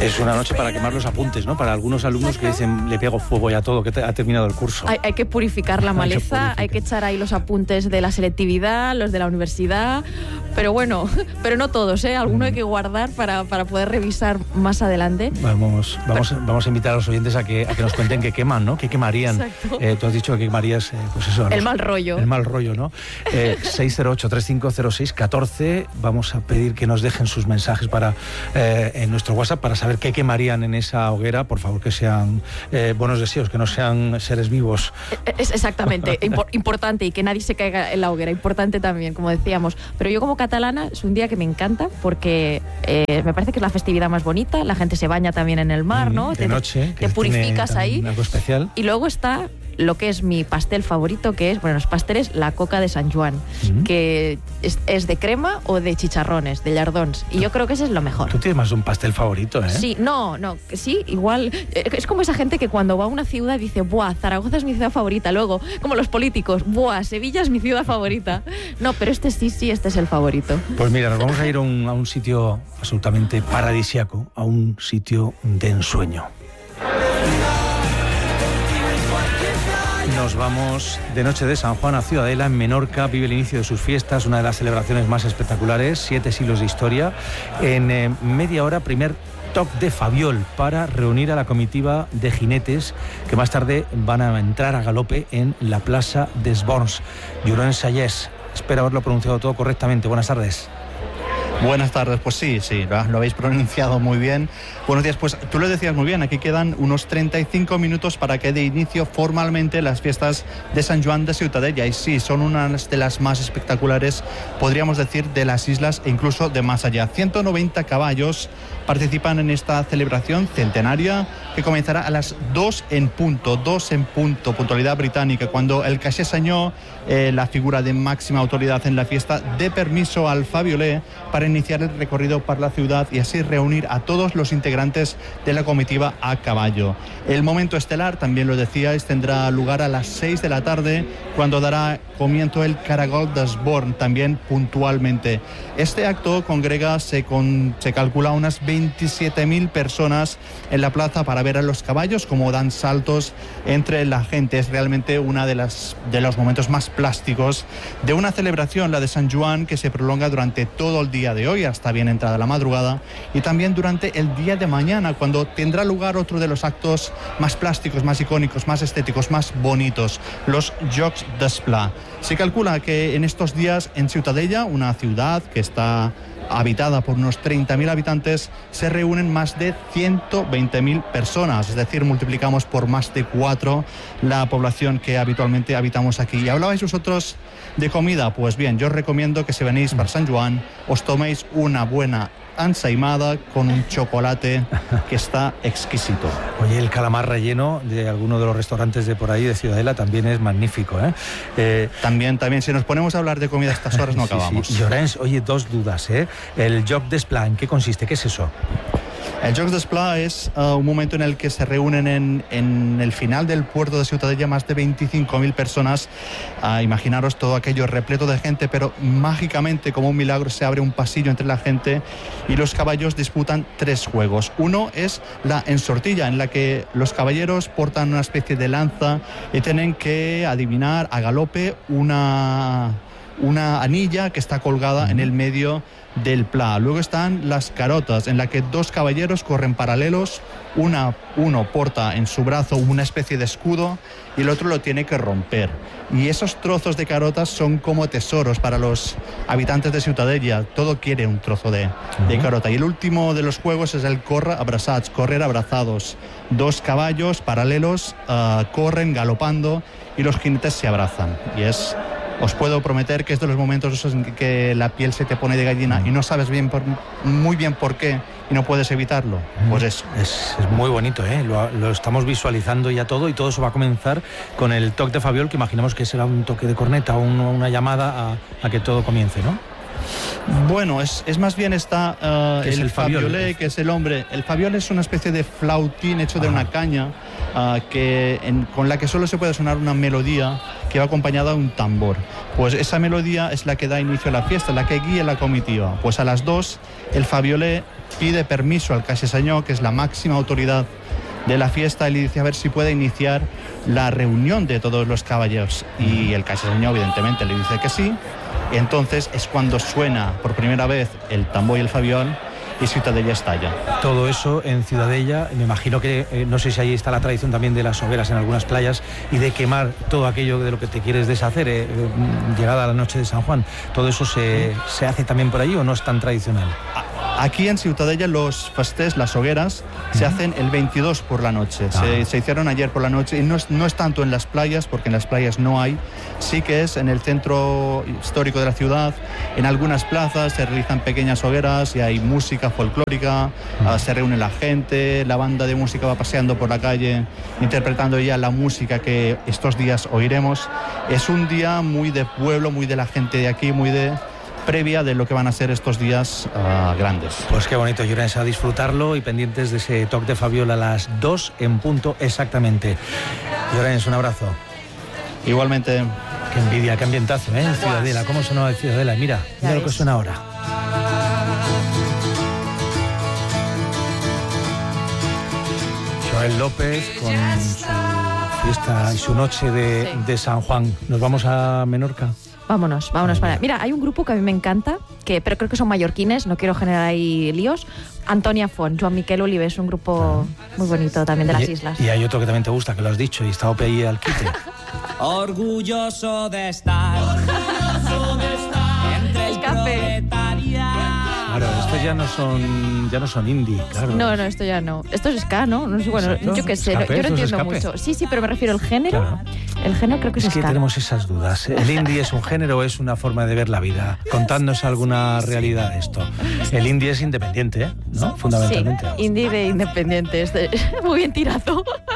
Es una noche para quemar los apuntes, ¿no? Para algunos alumnos que dicen, le pego fuego ya todo, que ha terminado el curso. Hay que purificar la maleza, hay que echar ahí los apuntes de la selectividad, los de la universidad, pero bueno, pero no todos, ¿eh? Alguno hay que guardar para poder revisar más adelante. Vamos a invitar a los oyentes a que nos cuenten qué queman, ¿no? ¿Qué quemarían? Tú has dicho que quemarías, pues eso. El mal rollo. El mal rollo, ¿no? 608-3506-14. Vamos a pedir que nos dejen sus mensajes en nuestro WhatsApp para saber qué quemarían en esa hoguera. Por favor, que sean buenos deseos, que no sean seres vivos. Es exactamente, importante, y que nadie se caiga en la hoguera, importante también, como decíamos. Pero yo como catalana es un día que me encanta porque me parece que es la festividad más bonita, la gente se baña también en el mar, ¿no? De noche, te purificas ahí. Algo especial. Y luego está lo que es mi pastel favorito, que es, bueno, los pasteles, la coca de Sant Joan, que es de crema o de chicharrones, de llardons, y yo creo que ese es lo mejor. Tú tienes más de un pastel favorito, ¿eh? Sí, sí, igual, es como esa gente que cuando va a una ciudad dice, buah, Zaragoza es mi ciudad favorita, luego, como los políticos, buah, Sevilla es mi ciudad favorita. No, pero este es el favorito. Pues mira, nos vamos a ir a un sitio absolutamente paradisíaco, a un sitio de ensueño. Nos vamos de noche de San Juan a Ciudadela, en Menorca. Vive el inicio de sus fiestas, una de las celebraciones más espectaculares, 7 siglos de historia. En media hora, primer toc de Fabiol para reunir a la comitiva de jinetes que más tarde van a entrar a galope en la Plaza des Borns. Llorenç Sayés, espero haberlo pronunciado todo correctamente. Buenas tardes. Buenas tardes, pues sí, lo habéis pronunciado muy bien. Buenos días, pues tú lo decías muy bien, aquí quedan unos 35 minutos para que dé inicio formalmente las fiestas de Sant Joan de Ciutadella, y sí, son unas de las más espectaculares, podríamos decir, de las islas e incluso de más allá. 190 caballos participan en esta celebración centenaria que comenzará a las 2 en punto, puntualidad británica, cuando el Caixer Senyor, la figura de máxima autoridad en la fiesta, dé permiso al Fabioler para iniciar el recorrido por la ciudad y así reunir a todos los integrantes de la comitiva a caballo. El momento estelar, también lo decíais, tendrá lugar a las 6 de la tarde, cuando dará comienzo el Caragol des Borns, también puntualmente. Este acto congrega, se calcula, unas 27.000 personas en la plaza para ver a los caballos como dan saltos entre la gente. Es realmente uno de los momentos más plásticos de una celebración, la de Sant Joan, que se prolonga durante todo el día de hoy hasta bien entrada la madrugada, y también durante el día de mañana, cuando tendrá lugar otro de los actos más plásticos, más icónicos, más estéticos, más bonitos, los Jocs d'Esplà. Se calcula que en estos días en Ciutadella, una ciudad que está habitada por unos 30.000 habitantes, se reúnen más de 120.000 personas, es decir, multiplicamos por más de 4 la población que habitualmente habitamos aquí. Y hablabais vosotros de comida, pues bien, yo os recomiendo que si venís para Sant Joan, os toméis una buena ensaimada con un chocolate que está exquisito. Oye, el calamar relleno de alguno de los restaurantes de por ahí de Ciudadela también es magnífico, ¿eh? También, si nos ponemos a hablar de comida a estas horas no acabamos. Sí. Llorenç, oye, 2 dudas, ¿eh? El Joc d'Esplà, ¿en qué consiste? ¿Qué es eso? El Jocs d'Esplà es un momento en el que se reúnen en el final del puerto de Ciutadella más de 25.000 personas. Imaginaros todo aquello repleto de gente, pero mágicamente, como un milagro, se abre un pasillo entre la gente y los caballos disputan 3 juegos. Uno es la ensortilla, en la que los caballeros portan una especie de lanza y tienen que adivinar a galope una anilla que está colgada en el medio del pla. Luego están las carotas, en la que 2 caballeros corren paralelos, uno porta en su brazo una especie de escudo y el otro lo tiene que romper. Y esos trozos de carotas son como tesoros para los habitantes de Ciutadella. Todo quiere un trozo de carota. Y el último de los juegos es el corre abraçats, correr abrazados. 2 caballos paralelos corren galopando y los jinetes se abrazan. Os puedo prometer que es de los momentos en que la piel se te pone de gallina y no sabes muy bien por qué y no puedes evitarlo. Pues eso. Es muy bonito, ¿eh? Lo estamos visualizando ya todo, y todo eso va a comenzar con el toc de Fabiol, que imaginamos que será un toque de corneta o una llamada a que todo comience, ¿no? Bueno, es más bien está ¿Qué es el fabiol? fabiolé, que es el hombre. El fabiol es una especie de flautín hecho de una caña con la que solo se puede sonar una melodía que va acompañada de un tambor. Pues esa melodía es la que da inicio a la fiesta, la que guía la comitiva. Pues a las 2 el fabiolé pide permiso al caixer-senyor, que es la máxima autoridad de la fiesta, y le dice a ver si puede iniciar la reunión de todos los caballeros. Y el caixer-senyor evidentemente le dice que sí. Y entonces es cuando suena por primera vez el tambor y el fabiol y Ciutadella estalla. Todo eso en Ciutadella, me imagino que, no sé si ahí está la tradición también de las hogueras en algunas playas y de quemar todo aquello de lo que te quieres deshacer, llegada la noche de San Juan. ¿Todo eso se hace también por allí o no es tan tradicional? Aquí en Ciutadella los festers, las hogueras, se hacen el 22 por la noche. Se hicieron ayer por la noche y no es tanto en las playas, porque en las playas no hay. Sí que es en el centro histórico de la ciudad, en algunas plazas se realizan pequeñas hogueras y hay música folclórica, se reúne la gente, la banda de música va paseando por la calle interpretando ya la música que estos días oiremos. Es un día muy de pueblo, muy de la gente de aquí, muy de previa de lo que van a ser estos días grandes. Pues qué bonito, Llorens, a disfrutarlo y pendientes de ese toque de Fabiola a las 2 en punto exactamente. Llorens, un abrazo. Igualmente. Qué envidia, qué ambientazo, ¿eh? En Ciudadela, ¿cómo sonaba en Ciudadela? Mira lo que suena ahora. Joel López con su fiesta y su noche de San Juan. ¿Nos vamos a Menorca? Vámonos para... Mira, hay un grupo que a mí me encanta, pero creo que son mallorquines, no quiero generar ahí líos. Antonia Font, Joan Miquel Olives, un grupo muy bonito también de las islas. Y hay otro que también te gusta, que lo has dicho, y está ahí al quite. Orgulloso de estar entre el proletariado. Claro, estos ya no son indie, claro. No, esto ya no. Esto es ska, ¿no? No sé, bueno, exacto. Yo qué sé, Escape, yo no entiendo escape. Mucho. Sí, pero me refiero al género. Claro. El género creo que es ska. Es que tenemos esas dudas. ¿El indie es un género o es una forma de ver la vida? Contadnos alguna realidad de esto. El indie es independiente, ¿no? Fundamentalmente. Sí, indie de independiente. Muy bien tirado.